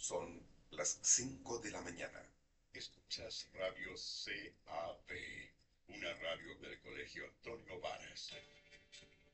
Son las 5 de la mañana. Escuchas Radio CAB, una radio del Colegio Antonio